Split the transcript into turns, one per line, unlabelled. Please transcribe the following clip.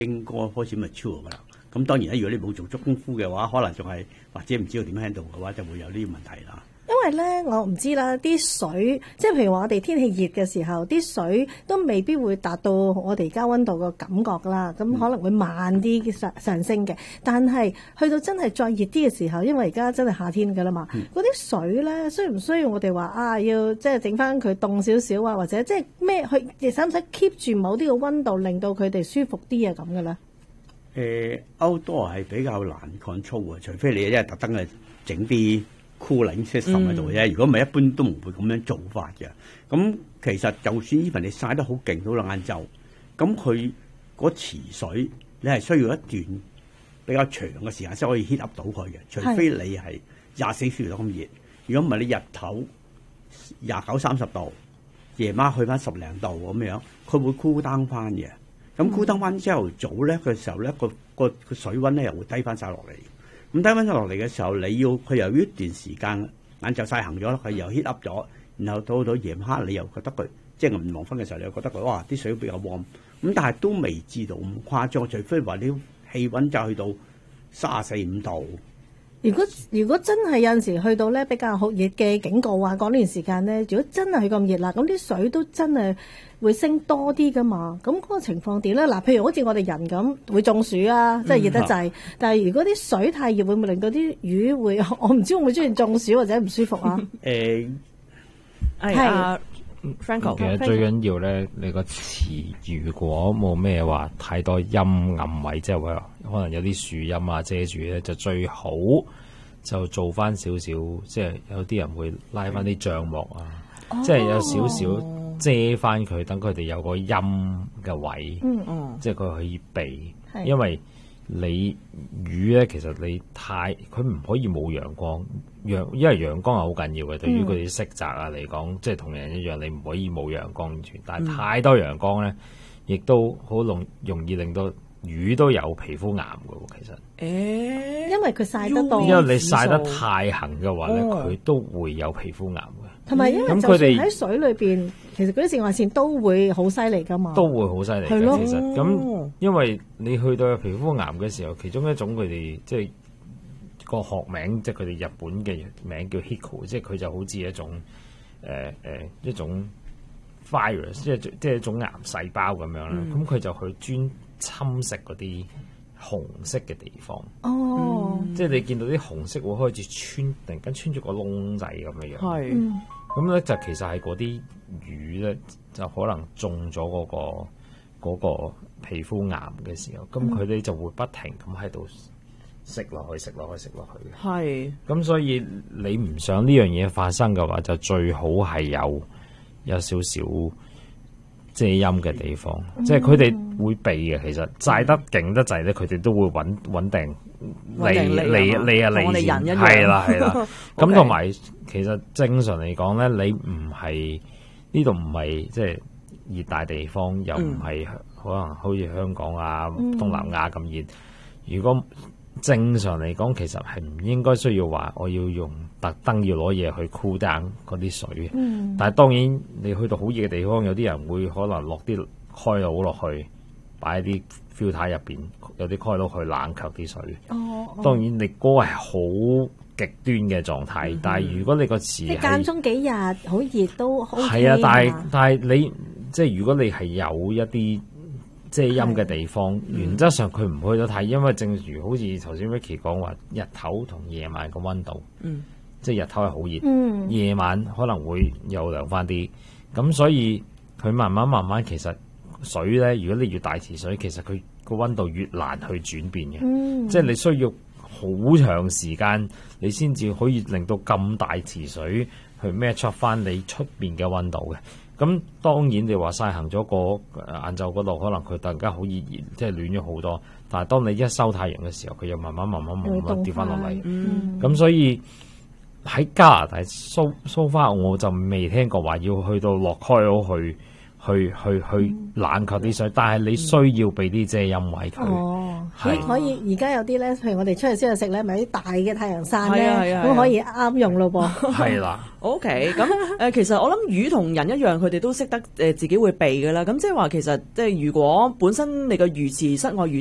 應該開始 mature 噶啦。咁當然咧，如果你冇做足功夫嘅話，可能仲係或者唔知道點 handle 嘅話，就會有呢啲問題啦。
因為咧，我唔知啦，啲水即係譬如話我哋天氣熱嘅時候，啲水都未必會達到我哋而家溫度個感覺啦，咁可能會慢啲上升嘅。但係去到真係再熱啲嘅時候，因為而家真係夏天㗎啦嘛，嗰啲水咧需唔需要我哋話要即係整翻佢凍少少啊，或者即係咩去使唔使 keep 住某啲嘅溫度，令到佢哋舒服啲啊咁嘅咧
？Outdoor 係比較難 control 嘅，除非你一係特登係整啲cooling system 喺度啫，如果唔係一般都唔會咁樣做法嘅。咁其實就算呢份你曬得好勁到晏晝，咁佢嗰池水你係需要一段比較長嘅時間先可以 heat up 到佢嘅，除非你係24小時都咁熱。如果唔係你日頭29-30度，夜晚去翻10零度咁樣，佢會 cool down 翻嘅。咁 cool down 翻朝頭早咧嘅時候咧，個水溫咧又會低翻晒落嚟。咁低翻咗落嚟嘅時候，你要佢由於一段時間晏晝曬行咗，佢又 heat up 咗，然後到夜晚黑你又覺得佢即係唔黃昏嘅時候，你又覺得佢哇啲水比較 warm。咁但係都未至到咁誇張，除非話啲氣溫就去到34-35度。
如果真係有陣時去到咧比較酷熱嘅警告啊，嗰段時間咧，如果真係去咁熱啦，咁啲水都真係會升多啲噶嘛。咁嗰個情況點咧？嗱，譬如好似我哋人咁會中暑啊，即係熱得滯。但係如果啲水太熱，會唔會令到啲魚會？我唔知會唔會出現中暑或者唔舒服啊？
係Franco，
其實最緊要咧，你個池如果冇咩話太多陰暗位，即係話可能有啲樹蔭啊遮住咧，就最好就做翻少少，即係有啲人會拉翻啲帳幕啊，即係有少少遮翻佢，等佢哋有個陰嘅位，即係佢可以避，因為你魚咧，其實佢唔可以冇陽光，因為陽光係好緊要嘅，對於佢哋色澤啊嚟講，即係同人一樣，你唔可以冇陽光住。但係太多陽光咧，亦都好容易令到魚都有皮膚癌嘅喎。其實，
因為佢曬得多，
因為你曬得太行嘅話咧，佢都會有皮膚癌嘅。
同埋因為就算喺水裏邊，其實嗰啲紫外線都會好犀利噶嘛，
都會好犀利嘅。
係
其實咁，因為你去到有皮膚癌嘅時候，其中一種佢哋即係個學名，即係佢哋日本嘅名叫 Hiko， 即係佢就好似一種一種 virus， 即係一種癌細胞咁樣啦。咁佢就去專侵蝕嗰啲紅色嘅地方。即係你見到啲紅色會開始突然間穿咗個窿仔咁嘅樣。咁咧就其實係嗰啲魚咧，就可能中咗嗰個皮膚癌嘅時候，咁佢哋就會不停咁喺度食落去嘅。
係。
咁所以你唔想呢樣嘢發生嘅話，就最好係有少少遮陰嘅地方，即係佢哋會避嘅。其實曬得勁得滯咧，佢哋都會穩定嚟
我哋人一樣。
係啦。咁同埋其實正常嚟講咧，你唔係呢度唔係即係熱帶地方，又唔係可能好似香港啊、東南亞咁熱。如果正常嚟講，其實係唔應該需要話我要用特登要攞嘢去 cool down 嗰啲水。但係當然你去到好熱嘅地方，有啲人會可能落啲開爐落去，擺喺啲 filter 入邊，有啲開爐去冷卻啲水。當然你嗰個係好極端嘅狀態，但係如果你個池係
間中幾日好熱都好
係啊，但係你即係如果你係有一啲遮陰嘅地方，原則上佢唔去得太，因為正如好似頭先 Vicky 講話，日頭同夜晚個溫度，即係日頭係好熱，夜晚可能會又涼翻啲，咁所以佢慢慢其實水咧，如果你越大池水，其實佢個溫度越難去轉變嘅，即係你需要好長時間，你先至可以令到咁大池水去 match up 翻你出邊嘅溫度嘅。咁當然你話曬行咗個晏晝嗰度，可能佢突然間好熱，即係暖咗好多。但係當你一收太陽嘅時候，佢又慢慢跌翻落嚟。咁所以喺加拿大so far 我就未聽過話要去到落開去去冷卻啲水，但係你需要俾啲遮陰位佢。
哦，
係
可以而家有啲咧，譬如我哋出去先去食咧，咪啲大嘅太陽傘咧，
係啊
咁可以啱用咯噃。
係啦。
OK，咁其實我諗魚同人一樣，佢哋都識得自己會避㗎啦。咁即係話其實即係如果本身你個魚池室外魚